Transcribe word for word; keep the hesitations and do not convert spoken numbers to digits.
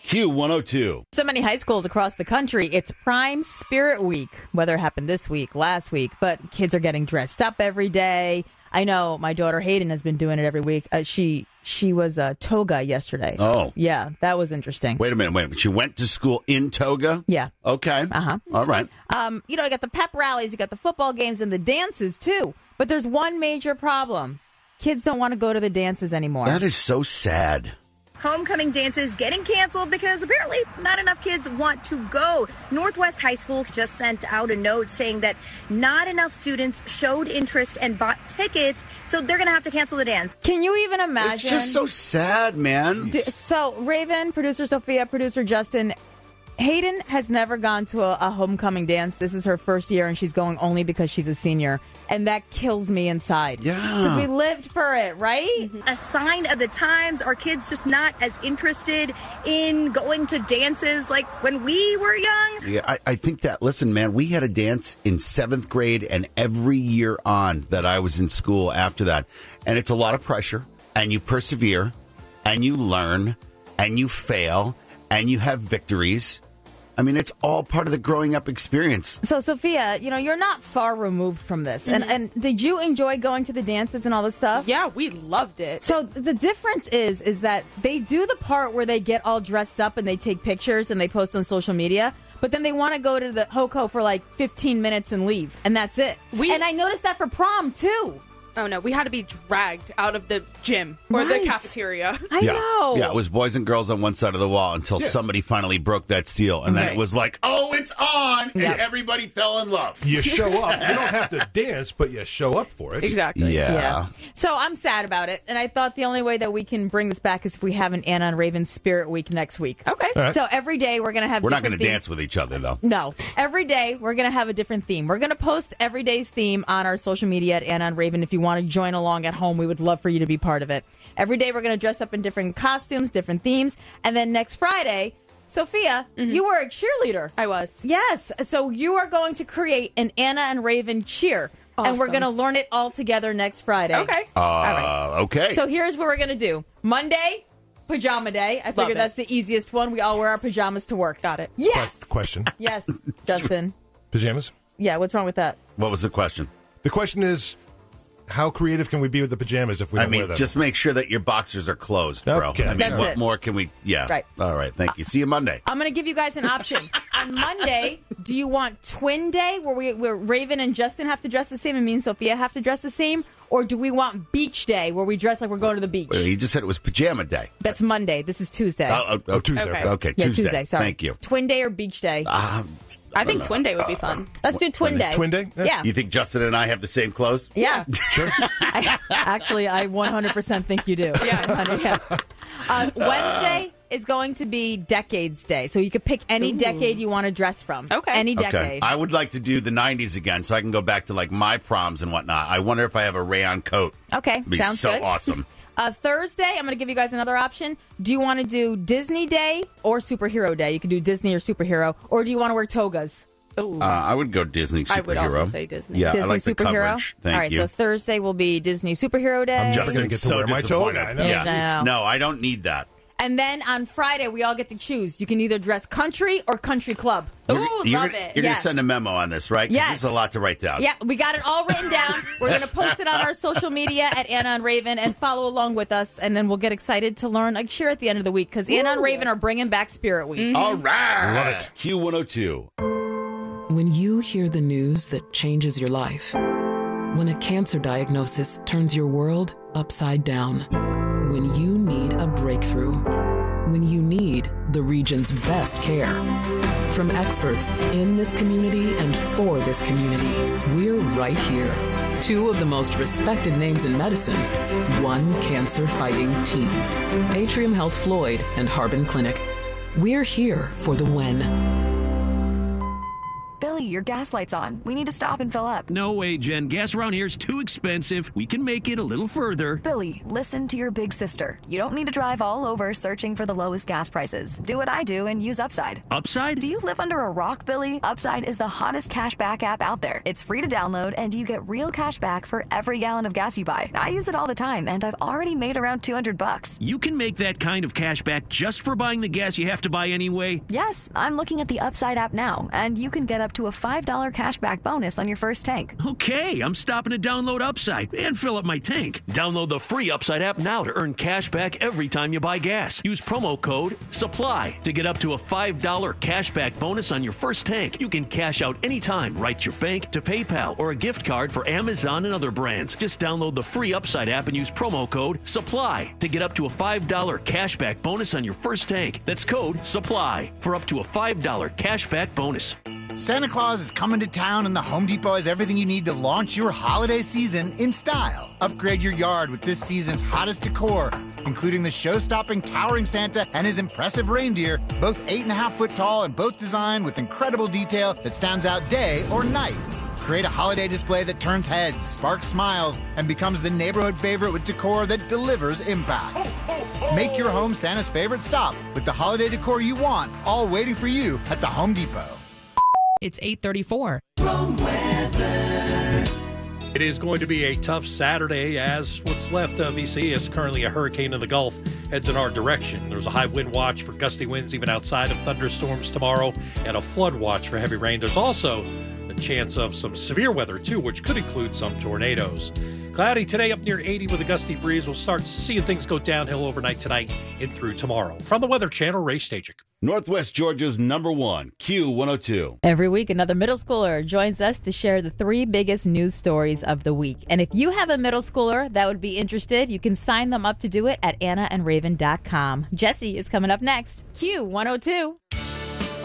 Q one oh two. So many high schools across the country, it's Prime Spirit Week. Whether it happened this week, last week, but kids are getting dressed up every day. I know my daughter Hayden has been doing it every week. Uh, she she was a toga yesterday. Oh. Yeah, that was interesting. Wait a minute, wait a minute. She went to school in toga? Yeah. Okay. Uh-huh. All right. Um, you know, I got the pep rallies, you got the football games, and the dances, too. But there's one major problem. Kids don't want to go to the dances anymore. That is so sad. Homecoming dances getting canceled because apparently not enough kids want to go. Northwest High School just sent out a note saying that not enough students showed interest and bought tickets, so they're going to have to cancel the dance. Can you even imagine? It's just so sad, man. D- so, Raven, producer Sophia, producer Justin, Hayden has never gone to a, a homecoming dance. This is her first year, and she's going only because she's a senior. And that kills me inside. Yeah. Because we lived for it, right? Mm-hmm. A sign of the times. Are kids just not as interested in going to dances like when we were young? Yeah, I, I think that, listen, man, we had a dance in seventh grade and every year on that I was in school after that. And it's a lot of pressure, and you persevere, and you learn, and you fail, and you have victories. I mean, it's all part of the growing up experience. So, Sophia, you know, you're not far removed from this. Mm-hmm. And and did you enjoy going to the dances and all this stuff? Yeah, we loved it. So the difference is, is that they do the part where they get all dressed up and they take pictures and they post on social media. But then they want to go to the Hoco for like fifteen minutes and leave. And that's it. We, and I noticed that for prom, too. Oh, no. We had to be dragged out of the gym or right. the cafeteria. I yeah. know. Yeah, it was boys and girls on one side of the wall until yeah. somebody finally broke that seal. And then okay. it was like, oh, it's on. Yep. And everybody fell in love. You show up. You don't have to dance, but you show up for it. Exactly. Yeah. yeah. So I'm sad about it. And I thought the only way that we can bring this back is if we have an Anna and Raven Spirit Week next week. Okay. Right. So every day we're going to have We're not going to themes. dance with each other, though. No. Every day we're going to have a different theme. We're going to post every day's theme on our social media at Anna and Raven. If you want to join along at home, we would love for you to be part of it. Every day we're going to dress up in different costumes, different themes. And then next Friday, Sophia, mm-hmm. you were a cheerleader. I was. Yes. So you are going to create an Anna and Raven cheer. Awesome. And we're going to learn it all together next Friday. Okay. Uh, all right. Okay. So here's what we're going to do. Monday, pajama day. I figured that's the easiest one. We all wear our pajamas to work. Got it. Yes. Question. Yes, Justin. Pajamas? Yeah, what's wrong with that? What was the question? The question is, how creative can we be with the pajamas if we I don't mean, wear them? just make sure that your boxers are closed, bro. Okay. I mean, That's what it. more can we... Yeah. Right. All right. Thank you. See you Monday. I'm going to give you guys an option. On Monday, do you want twin day where we where Raven and Justin have to dress the same and me and Sophia have to dress the same? Or do we want beach day where we dress like we're going to the beach? Wait, you just said it was pajama day. That's Monday. This is Tuesday. Oh, oh, Oh, Tuesday. Okay. Okay, yeah, Tuesday. Tuesday. Sorry. Thank you. Twin day or beach day? Um, I think twin day would be fun. Let's do twin day. Twin day? Yeah. Yeah. You think Justin and I have the same clothes? Yeah. Sure. I, actually, I one hundred percent think you do. Yeah. Honey, yeah. Uh, Wednesday is going to be Decades Day. So you could pick any Ooh. decade you want to dress from. Okay. Any decade. Okay. I would like to do the nineties again so I can go back to like my proms and whatnot. I wonder if I have a rayon coat. Okay. It'd be Sounds so good. awesome. Uh, Thursday, I'm going to give you guys another option. Do you want to do Disney Day or Superhero Day? You can do Disney or superhero. Or do you want to wear togas? Ooh. Uh, I would go Disney superhero. I would also say Disney. Yeah, Disney I like the superhero. coverage. Thank All right, you. so Thursday will be Disney Superhero Day. I'm just Justin's gonna get to so wear my disappointed. toga. I know. Yeah. I know. No, I don't need that. And then on Friday, we all get to choose. You can either dress country or country club. Ooh, you're, love you're, it. You're going Yes. to send a memo on this, right? 'Cause Yes. This is a lot to write down. Yeah, we got it all written down. We're going to post it on our social media at Anna and Raven and follow along with us. And then we'll get excited to learn a cheer at the end of the week because Anna and Raven are bringing back Spirit Week. All right. Love it. Q one oh two. When you hear the news that changes your life, when a cancer diagnosis turns your world upside down, when you need a breakthrough, when you need the region's best care. From experts in this community and for this community, we're right here. Two of the most respected names in medicine, one cancer-fighting team. Atrium Health Floyd and Harbin Clinic. We're here for the when. Billy, your gas light's on. We need to stop and fill up. No way, Jen. Gas around here is too expensive. We can make it a little further. Billy, listen to your big sister. You don't need to drive all over searching for the lowest gas prices. Do what I do and use Upside. Upside? Do you live under a rock, Billy? Upside is the hottest cashback app out there. It's free to download, and you get real cash back for every gallon of gas you buy. I use it all the time, and I've already made around two hundred bucks. You can make that kind of cash back just for buying the gas you have to buy anyway? Yes, I'm looking at the Upside app now, and you can get up to a five dollars cashback bonus on your first tank. Okay, I'm stopping to download Upside and fill up my tank. Download the free Upside app now to earn cash back every time you buy gas. Use promo code SUPPLY to get up to a five dollars cashback bonus on your first tank. You can cash out anytime right to your bank, to PayPal, or a gift card for Amazon and other brands. Just download the free Upside app and use promo code SUPPLY to get up to a five dollars cashback bonus on your first tank. That's code SUPPLY for up to a five dollars cashback bonus. Santa Claus is coming to town, and the Home Depot has everything you need to launch your holiday season in style. Upgrade your yard with this season's hottest decor, including the show-stopping towering Santa and his impressive reindeer, both eight and a half foot tall and both designed with incredible detail that stands out day or night. Create a holiday display that turns heads, sparks smiles, and becomes the neighborhood favorite with decor that delivers impact. Make your home Santa's favorite stop with the holiday decor you want, all waiting for you at the Home Depot. It's eight thirty-four. It is going to be a tough Saturday, as what's left of Isaias, currently a hurricane in the Gulf, heads in our direction. There's a high wind watch for gusty winds even outside of thunderstorms tomorrow, and a flood watch for heavy rain. There's also a chance of some severe weather, too, which could include some tornadoes. Cloudy today, up near eighty with a gusty breeze. We'll start seeing things go downhill overnight tonight and through tomorrow. From the Weather Channel, Ray Stajic. Northwest Georgia's number one, Q one oh two. Every week, another middle schooler joins us to share the three biggest news stories of the week. And if you have a middle schooler that would be interested, you can sign them up to do it at anna and raven dot com. Jesse is coming up next. Q one oh two.